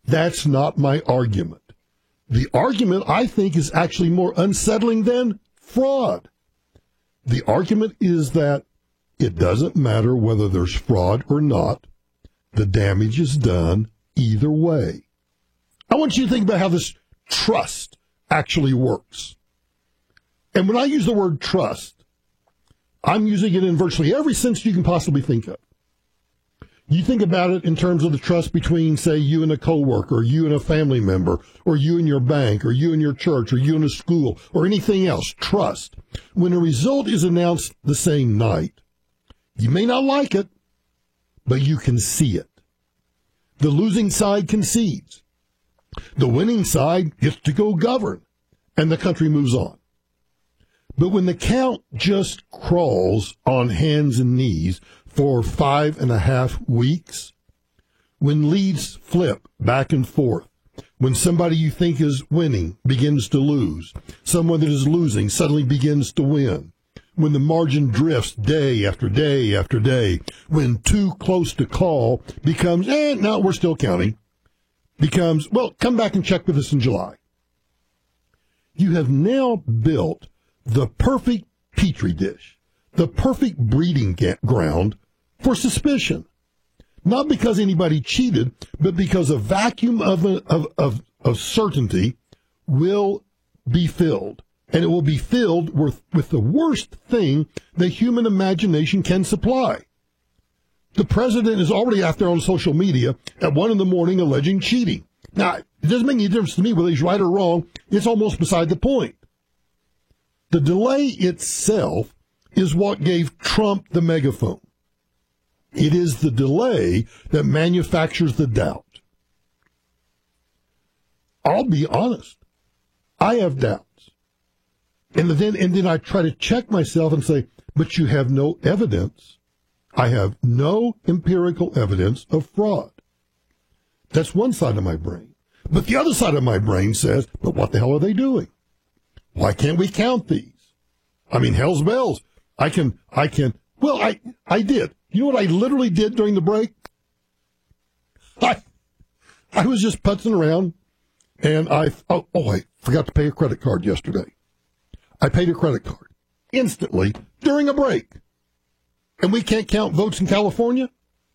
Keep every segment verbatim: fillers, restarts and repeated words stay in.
That's not my argument. The argument, I think, is actually more unsettling than fraud. The argument is that it doesn't matter whether there's fraud or not. The damage is done either way. I want you to think about how this trust actually works. And when I use the word trust, I'm using it in virtually every sense you can possibly think of. You think about it in terms of the trust between, say, you and a coworker, or you and a family member, or you and your bank, or you and your church, or you and a school, or anything else. Trust. When a result is announced the same night, you may not like it, but you can see it. The losing side concedes. The winning side gets to go govern, and the country moves on. But when the count just crawls on hands and knees for five and a half weeks, when leads flip back and forth, when somebody you think is winning begins to lose, someone that is losing suddenly begins to win, when the margin drifts day after day after day, when too close to call becomes, eh, no, we're still counting, becomes, well, come back and check with us in July. You have now built the perfect petri dish, the perfect breeding ga- ground for suspicion. Not because anybody cheated, but because a vacuum of, a, of, of, of certainty will be filled. And it will be filled with, with the worst thing the human imagination can supply. The president is already out there on social media at one in the morning alleging cheating. Now, it doesn't make any difference to me whether he's right or wrong. It's almost beside the point. The delay itself is what gave Trump the megaphone. It is the delay that manufactures the doubt. I'll be honest. I have doubts. And then, and then I try to check myself and say, but you have no evidence. I have no empirical evidence of fraud. That's one side of my brain. But the other side of my brain says, but what the hell are they doing? Why can't we count these? I mean, hell's bells. I can, I can, well, I, I did. You know what I literally did during the break? I, I was just putzing around, and I, oh, oh, I forgot to pay a credit card yesterday. I paid a credit card instantly during a break. And we can't count votes in California?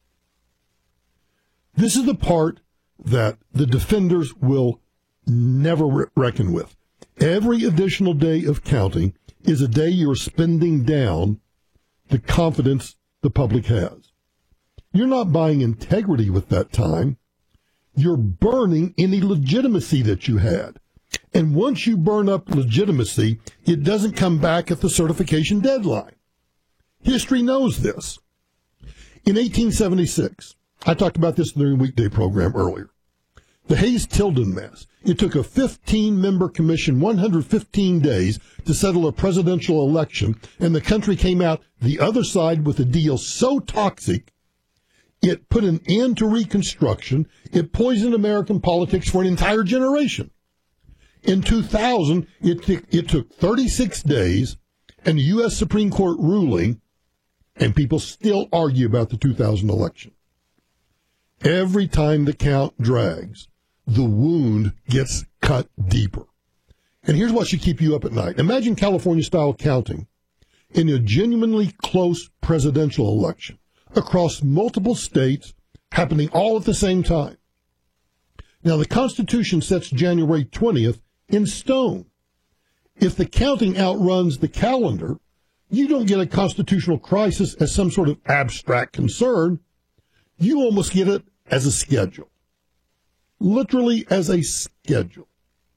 This is the part that the defenders will never re- reckon with. Every additional day of counting is a day you're spending down the confidence the public has. You're not buying integrity with that time. You're burning any legitimacy that you had. And once you burn up legitimacy, it doesn't come back at the certification deadline. History knows this. In eighteen seventy-six, I talked about this during the weekday program earlier, the Hayes-Tilden mess. It took a fifteen-member commission one hundred fifteen days to settle a presidential election, and the country came out the other side with a deal so toxic, it put an end to Reconstruction. It poisoned American politics for an entire generation. In two thousand, it, t- it took thirty-six days and a U S Supreme Court ruling, and people still argue about the two thousand election. Every time the count drags, the wound gets cut deeper. And here's what should keep you up at night. Imagine California-style counting in a genuinely close presidential election across multiple states happening all at the same time. Now, the Constitution sets January twentieth in stone. If the counting outruns the calendar, you don't get a constitutional crisis as some sort of abstract concern. You almost get it as a schedule. Literally as a schedule.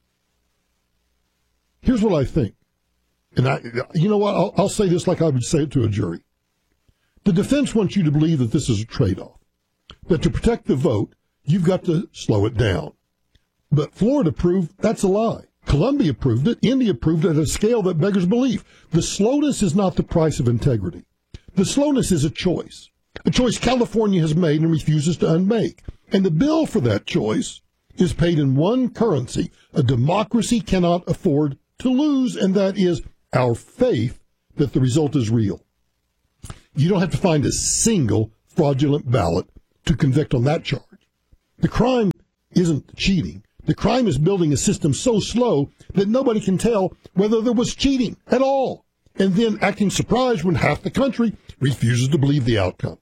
Here's what I think. And I, you know what? I'll, I'll say this like I would say it to a jury. The defense wants you to believe that this is a trade-off. That to protect the vote, you've got to slow it down. But Florida proved that's a lie. Columbia proved it. India proved it at a scale that beggars belief. The slowness is not the price of integrity. The slowness is a choice. A choice California has made and refuses to unmake. And the bill for that choice is paid in one currency a democracy cannot afford to lose, and that is our faith that the result is real. You don't have to find a single fraudulent ballot to convict on that charge. The crime isn't cheating. The crime is building a system so slow that nobody can tell whether there was cheating at all, and then acting surprised when half the country refuses to believe the outcome.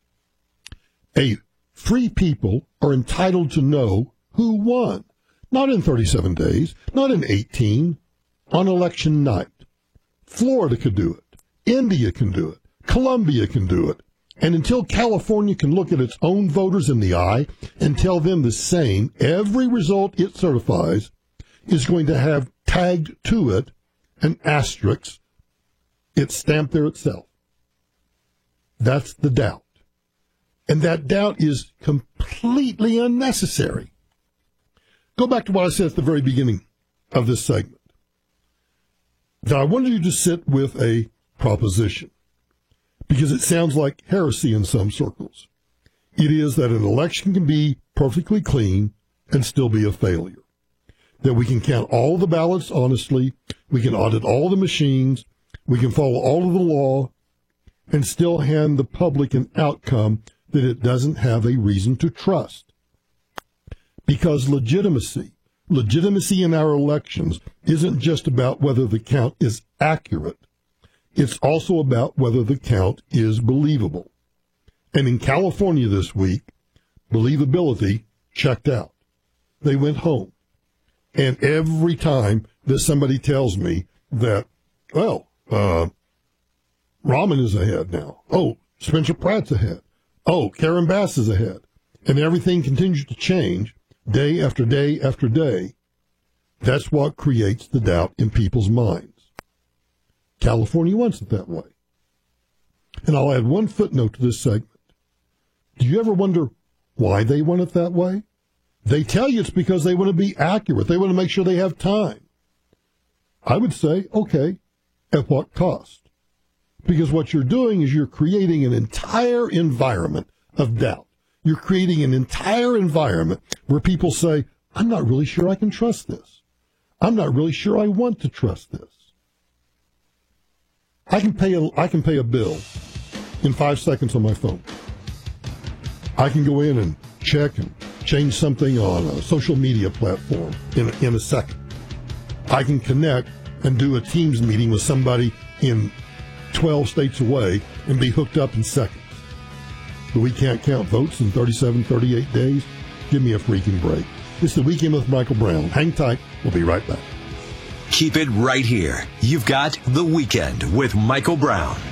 A free people are entitled to know who won, not in thirty-seven days, not in eighteen, on election night. Florida could do it. India can do it. Colombia can do it. And until California can look at its own voters in the eye and tell them the same, every result it certifies is going to have tagged to it an asterisk. It's stamped there itself. That's the doubt. And that doubt is completely unnecessary. Go back to what I said at the very beginning of this segment. Now, I wanted you to sit with a proposition, because it sounds like heresy in some circles. It is that an election can be perfectly clean and still be a failure. That we can count all the ballots honestly, we can audit all the machines, we can follow all of the law, and still hand the public an outcome that it doesn't have a reason to trust. Because legitimacy, legitimacy in our elections isn't just about whether the count is accurate. It's also about whether the count is believable. And in California this week, believability checked out. They went home. And every time that somebody tells me that, well, uh, Rahman is ahead now. Oh, Spencer Pratt's ahead. Oh, Karen Bass is ahead. And everything continues to change day after day after day. That's what creates the doubt in people's minds. California wants it that way. And I'll add one footnote to this segment. Do you ever wonder why they want it that way? They tell you it's because they want to be accurate. They want to make sure they have time. I would say, okay, at what cost? Because what you're doing is you're creating an entire environment of doubt. You're creating an entire environment where people say, I'm not really sure I can trust this. I'm not really sure I want to trust this. I can pay a, I can pay a bill in five seconds on my phone. I can go in and check and change something on a social media platform in a, in a second. I can connect and do a Teams meeting with somebody in twelve states away and be hooked up in seconds. But we can't count votes in thirty-seven, thirty-eight days. Give me a freaking break. It's the Weekend with Michael Brown. Hang tight. We'll be right back. Keep it right here. You've got The Weekend with Michael Brown.